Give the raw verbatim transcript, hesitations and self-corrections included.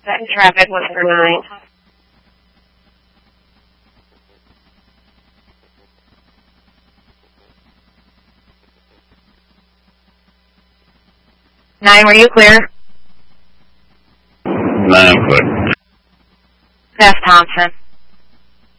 That in traffic was for nine. Nine, were you clear? Nine, I'm clear. Beth Thompson.